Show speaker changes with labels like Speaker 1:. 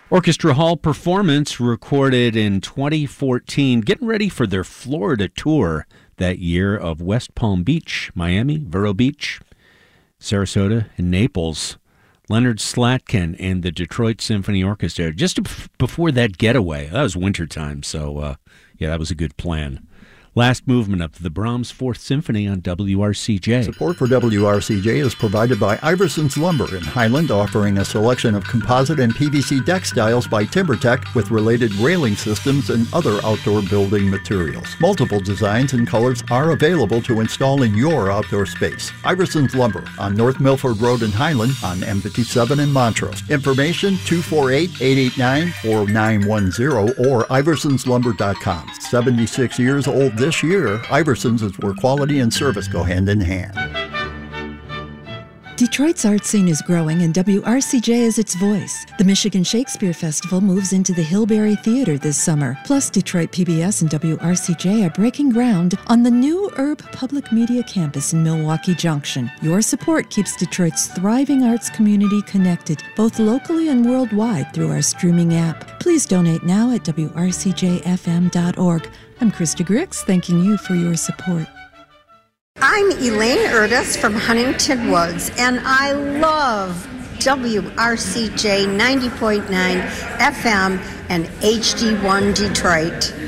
Speaker 1: Orchestra Hall performance recorded in 2014, getting ready for their Florida tour that year of West Palm Beach, Miami, Vero Beach, Sarasota, and Naples. Leonard Slatkin and the Detroit Symphony Orchestra. Just before that getaway, that was wintertime, so that was a good plan. Last movement of the Brahms Fourth Symphony on WRCJ.
Speaker 2: Support for WRCJ is provided by Iverson's Lumber in Highland, offering a selection of composite and PVC deck styles by TimberTech with related railing systems and other outdoor building materials. Multiple designs and colors are available to install in your outdoor space. Iverson's Lumber on North Milford Road in Highland, on M57 in Montrose. Information 248-889-4910 or iversonslumber.com. 76 years old this year, Iverson's is where quality and service go hand in hand.
Speaker 3: Detroit's art scene is growing and WRCJ is its voice. The Michigan Shakespeare Festival moves into the Hillberry Theater this summer. Plus, Detroit PBS and WRCJ are breaking ground on the new Herb Public Media Campus in Milwaukee Junction. Your support keeps Detroit's thriving arts community connected, both locally and worldwide, through our streaming app. Please donate now at WRCJFM.org. I'm Krista Grix, thanking you for your support.
Speaker 4: I'm Elaine Erdis from Huntington Woods, and I love WRCJ 90.9 FM and HD1 Detroit.